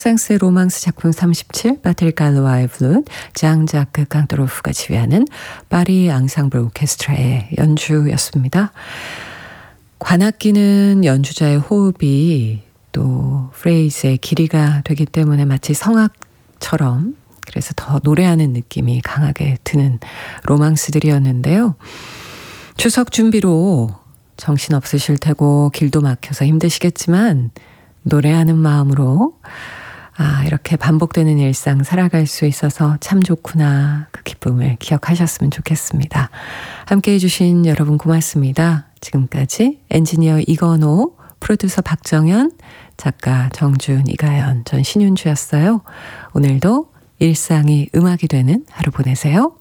프랑스의 로망스 작품 37, 바틀 갈로아의 블루, 장자크 깡토로프가 지휘하는 파리 앙상블 오케스트라의 연주였습니다. 관악기는 연주자의 호흡이 또 프레이즈의 길이가 되기 때문에 마치 성악처럼, 그래서 더 노래하는 느낌이 강하게 드는 로망스들이었는데요. 추석 준비로 정신없으실 테고 길도 막혀서 힘드시겠지만 노래하는 마음으로 이렇게 반복되는 일상 살아갈 수 있어서 참 좋구나, 그 기쁨을 기억하셨으면 좋겠습니다. 함께해 주신 여러분 고맙습니다. 지금까지 엔지니어 이건호, 프로듀서 박정현, 작가 정준, 이가연, 전 신윤주였어요. 오늘도 일상이 음악이 되는 하루 보내세요.